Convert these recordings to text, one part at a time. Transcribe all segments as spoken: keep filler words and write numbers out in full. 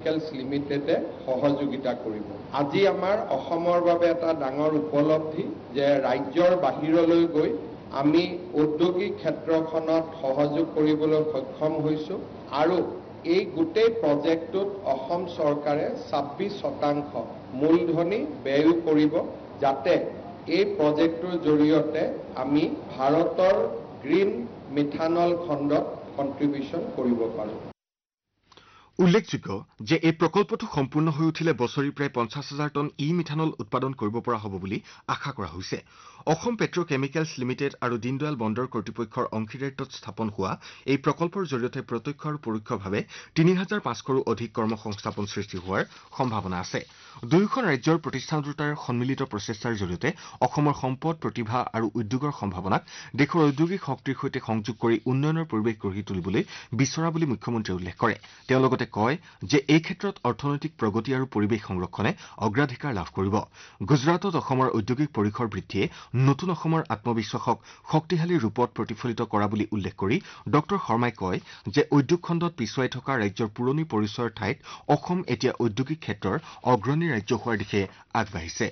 Chemicals লিমিটেডে সহযোগিতা কৰিব। আজি আমাৰ অসমৰ বাবে এটা ডাঙৰ উপলব্ধি যে ৰাজ্যৰ বাহিৰলৈ গৈ আমি ঔদ্যোগিক ক্ষেত্ৰখনত সহযোগ কৰিবলৈ সক্ষম হৈছো আৰু এই গোটেই প্ৰজেক্টটোত অসম চৰকাৰে ছাব্বিছ শতাংশ মূলধনী ব্যয় কৰিব যাতে এই প্ৰজেক্টৰ জৰিয়তে আমি ভাৰতৰ গ্ৰীণ মিথানল খণ্ডত কন্ট্ৰিবিউশন কৰিব পাৰো। উল্লেখযোগ্য যে এই প্ৰকল্পটো সম্পূৰ্ণ হৈ উঠিলে বছৰি প্ৰায় পঞ্চাছ হাজাৰ টন ই মিথানল উৎপাদন কৰিব পৰা হ'ব বুলি আশা কৰা হৈছে। অসম পেট্ৰ কেমিকেলছ লিমিটেড আৰু দীনদয়াল বন্দৰ কৰ্তৃপক্ষৰ অংশীদাৰিত্বত স্থাপন হোৱা এই প্ৰকল্পৰ জৰিয়তে প্ৰত্যক্ষ আৰু পৰোক্ষভাৱে তিনি হাজাৰ পাঁচশৰো অধিক কৰ্মসংস্থাপন সৃষ্টি হোৱাৰ সম্ভাৱনা আছে। দুয়োখন ৰাজ্যৰ প্ৰতিষ্ঠান দুটাৰ সন্মিলিত প্ৰচেষ্টাৰ জৰিয়তে অসমৰ সম্পদ, প্ৰতিভা আৰু উদ্যোগৰ সম্ভাৱনাক দেশৰ ঔদ্যোগিক শক্তিৰ সৈতে সংযোগ কৰি উন্নয়নৰ পৰিৱেশ গঢ়ি তুলিবলৈ বিচৰা বুলি মুখ্যমন্ত্ৰীয়ে উল্লেখ কৰে। তেওঁ লগতে কয় যে এই ক্ষেত্ৰত অৰ্থনৈতিক প্ৰগতি আৰু পৰিৱেশ সংৰক্ষণে অগ্ৰাধিকাৰ লাভ কৰিব। গুজৰাটত অসমৰ ঔদ্যোগিক পৰিসৰ বৃদ্ধিয়ে নতুন অসমৰ আত্মবিশ্বাসক শক্তিশালী ৰূপত প্ৰতিফলিত কৰা বুলি উল্লেখ কৰি ড শৰ্মাই কয় যে উদ্যোগ খণ্ডত পিছুৱাই থকা ৰাজ্যৰ পুৰণি পৰিচয়ৰ ঠাইত অসম এতিয়া ঔদ্যোগিক ক্ষেত্ৰৰ অগ্ৰণী ৰাজ্য হোৱাৰ দিশে আগবাঢ়িছে।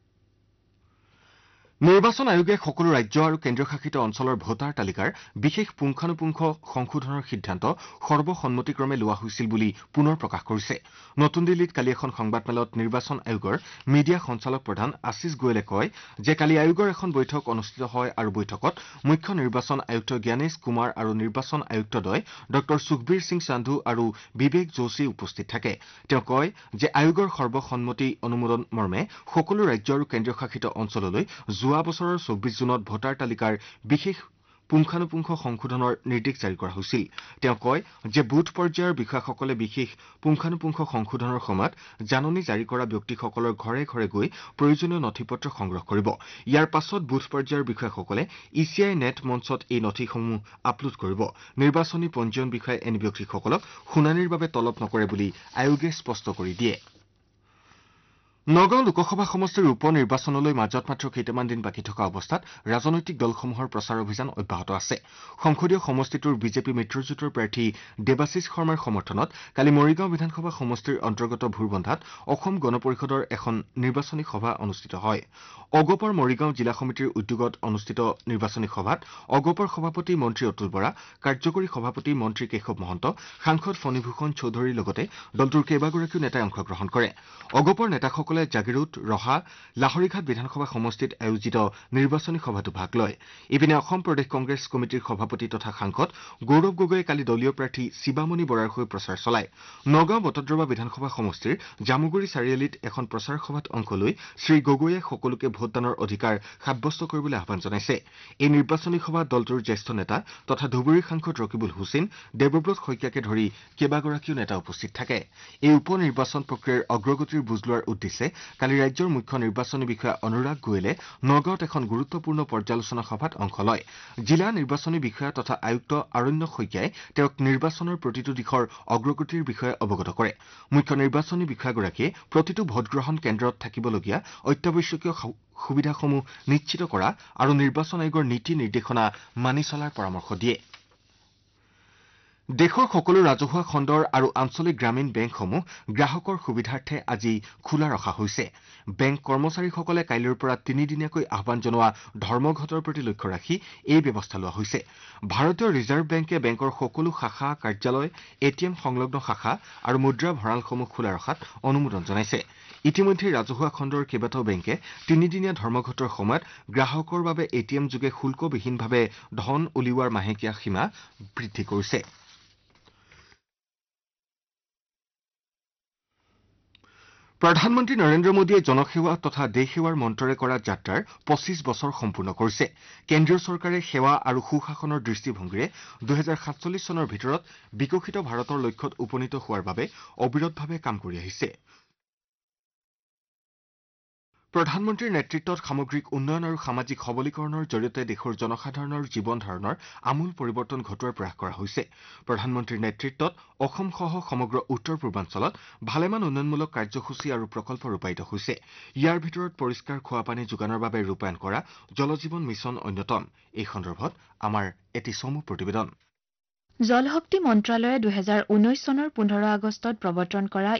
নিৰ্বাচন আয়োগে সকলো ৰাজ্য আৰু কেন্দ্ৰীয় শাসিত অঞ্চলৰ ভোটাৰ তালিকাৰ বিশেষ পুংখানুপুংখ সংশোধনৰ সিদ্ধান্ত সৰ্বসন্মতিক্ৰমে লোৱা হৈছিল বুলি পুনৰ প্ৰকাশ কৰিছে। নতুন দিল্লীত কালি এখন সংবাদমেলত নিৰ্বাচন আয়োগৰ মিডিয়া সঞ্চালক প্ৰধান আশিষ গোৱেলে কয় যে কালি আয়োগৰ এখন বৈঠক অনুষ্ঠিত হয় আৰু বৈঠকত মুখ্য নিৰ্বাচন আয়ুক্ত জ্ঞানেশ কুমাৰ আৰু নিৰ্বাচন আয়ুক্তদ্বয় ড সুখবীৰ সিং সান্ধু আৰু বিবেক যোশী উপস্থিত থাকে। তেওঁ কয় যে আয়োগৰ সৰ্বসন্মতি অনুমোদন মৰ্মে সকলো ৰাজ্য আৰু কেন্দ্ৰীয় শাসিত অঞ্চললৈ যোৱা বছৰৰ চৌব্বিছ জুনত ভোটাৰ তালিকাৰ বিশেষ পুংখানুপুংখ সংশোধনৰ নিৰ্দেশ জাৰি কৰা হৈছিল। তেওঁ কয় যে বুথ পৰ্যায়ৰ বিষয়াসকলে বিশেষ পুংখানুপুংখ সংশোধনৰ সময়ত জাননী জাৰি কৰা ব্যক্তিসকলৰ ঘৰে ঘৰে গৈ প্ৰয়োজনীয় নথিপত্ৰ সংগ্ৰহ কৰিব। ইয়াৰ পাছত বুথ পৰ্যায়ৰ বিষয়াসকলে ই চি আই নেট মঞ্চত এই নথিসমূহ আপলোড কৰিব। নিৰ্বাচনী পঞ্জীয়ন বিষয়াই এনে ব্যক্তিসকলক শুনানিৰ বাবে তলব নকৰে বুলি আয়োগে স্পষ্ট কৰি দিয়ে। নগাঁও লোকসভা সমষ্টিৰ উপ নিৰ্বাচনলৈ মাজত মাত্ৰ কেইটামান দিন বাকী থকা অৱস্থাত ৰাজনৈতিক দলসমূহৰ প্ৰচাৰ অভিযান অব্যাহত আছে। সংসদীয় সমষ্টিটোৰ বিজেপি মিত্ৰজোঁটৰ প্ৰাৰ্থী দেৱাশিষ শৰ্মাৰ সমৰ্থনত কালি মৰিগাঁও বিধানসভা সমষ্টিৰ অন্তৰ্গত ভোৰবন্ধাত অসম গণ পৰিষদৰ এখন নিৰ্বাচনী সভা অনুষ্ঠিত হয়। অগপৰ মৰিগাঁও জিলা সমিতিৰ উদ্যোগত অনুষ্ঠিত নিৰ্বাচনী সভাত অগপৰ সভাপতি মন্ত্ৰী অতুল বৰা, কাৰ্যকৰী সভাপতি মন্ত্ৰী কেশৱ মহন্ত, সাংসদ ফণীভূষণ চৌধুৰীৰ লগতে দলটোৰ কেইবাগৰাকীও নেতাই অংশগ্ৰহণ কৰে। অগপৰ নেতাসকলে জাগিৰোড, ৰহা, লাহৰীঘাট বিধানসভা সমষ্টিত আয়োজিত নিৰ্বাচনী সভাতো ভাগ লয়। ইপিনে অসম প্ৰদেশ কংগ্ৰেছ কমিটিৰ সভাপতি তথা সাংসদ গৌৰৱ গগৈয়ে কালি দলীয় প্ৰাৰ্থী শিৱামণি বৰাৰ হৈ প্ৰচাৰ চলায়। নগাঁও বটদ্ৰৱা বিধানসভা সমষ্টিৰ জামুগুৰি চাৰিআলিত এখন প্ৰচাৰ সভাত অংশ লৈ শ্ৰী গগৈয়ে সকলোকে ভোটদানৰ অধিকাৰ সাব্যস্ত কৰিবলৈ আহ্বান জনাইছে। এই নিৰ্বাচনী সভাত দলটোৰ জ্যেষ্ঠ নেতা তথা ধুবুৰীৰ সাংসদ ৰকিবুল হুছেইন, দেৱব্ৰত শইকীয়াকে ধৰি কেইবাগৰাকীও নেতা উপস্থিত থাকে। এই উপ নিৰ্বাচন প্ৰক্ৰিয়াৰ অগ্ৰগতিৰ বুজ লোৱাৰ উদ্দেশ্যে কালি ৰাজ্যৰ মুখ্য নিৰ্বাচনী বিষয়া অনুৰাগ গোৱেলে নগাঁৱত এখন গুৰুত্বপূৰ্ণ পৰ্যালোচনা সভাত অংশ লয়। জিলা নিৰ্বাচনী বিষয়া তথা আয়ুক্ত আৰণ্য শইকীয়াই তেওঁক নিৰ্বাচনৰ প্ৰতিটো দিশৰ অগ্ৰগতিৰ বিষয়ে অৱগত কৰে। মুখ্য নিৰ্বাচনী বিষয়াগৰাকীয়ে প্ৰতিটো ভোটগ্ৰহণ কেন্দ্ৰত থাকিবলগীয়া অত্যাৱশ্যকীয় সুবিধাসমূহ নিশ্চিত কৰা আৰু নিৰ্বাচন আয়োগৰ নীতি নিৰ্দেশনা মানি চলাৰ পৰামৰ্শ দিয়ে। দেশৰ সকলো ৰাজহুৱা খণ্ডৰ আৰু আঞ্চলিক গ্ৰামীণ বেংকসমূহ গ্ৰাহকৰ সুবিধাৰ্থে আজি খোলা ৰখা হৈছে। বেংক কৰ্মচাৰীসকলে কাইলৈৰ পৰা তিনিদিনীয়াকৈ আহ্বান জনোৱা ধৰ্মঘটৰ প্ৰতি লক্ষ্য ৰাখি এই ব্যৱস্থা লোৱা হৈছে। ভাৰতীয় ৰিজাৰ্ভ বেংকে বেংকৰ সকলো শাখা, কাৰ্যালয়, এ টি এম সংলগ্ন শাখা আৰু মুদ্ৰা ভঁৰালসমূহ খোলা ৰখাত অনুমোদন জনাইছে। ইতিমধ্যে ৰাজহুৱা খণ্ডৰ কেইবাটাও বেংকে তিনিদিনীয়া ধৰ্মঘটৰ সময়ত গ্ৰাহকৰ বাবে এ টি এম যোগে শুল্কবিহীনভাৱে ধন উলিওৱাৰ মাহেকীয়া সীমা বৃদ্ধি কৰিছে। প্ৰধানমন্ত্ৰী নৰেন্দ্ৰ মোদীয়ে জনসেৱা তথা দেশ সেৱাৰ মন্ত্ৰৰে কৰা যাত্ৰাৰ পঁচিছ বছৰ সম্পূৰ্ণ কৰিছে। কেন্দ্ৰীয় চৰকাৰে সেৱা আৰু সুশাসনৰ দৃষ্টিভংগীৰে দুহেজাৰ সাতচল্লিছ চনৰ ভিতৰত বিকশিত ভাৰতৰ লক্ষ্যত উপনীত হোৱাৰ বাবে অবিৰতভাৱে কাম কৰি আহিছে। প্ৰধানমন্ত্ৰীৰ নেতৃত্বত সামগ্ৰিক উন্নয়ন আৰু সামাজিক সবলীকৰণৰ জৰিয়তে দেশৰ জনসাধাৰণৰ জীৱন ধাৰণৰ আমূল পৰিৱৰ্তন ঘটোৱাৰ প্ৰয়াস কৰা হৈছে। প্ৰধানমন্ত্ৰীৰ নেতৃত্বত অসমসহ সমগ্ৰ উত্তৰ পূৰ্বাঞ্চলত ভালেমান উন্নয়নমূলক কাৰ্যসূচী আৰু প্ৰকল্প ৰূপায়িত হৈছে। ইয়াৰ ভিতৰত পৰিষ্কাৰ খোৱাপানী যোগানৰ বাবে ৰূপায়ণ কৰা জল জীৱন মিছন অন্যতম। এই সন্দৰ্ভত আমাৰ এটি চমু প্ৰতিবেদন। জলশক্তি মন্ত্ৰালয়ে দুহেজাৰ ঊনৈশ চনৰ পোন্ধৰ আগষ্টত প্ৰৱৰ্তন কৰা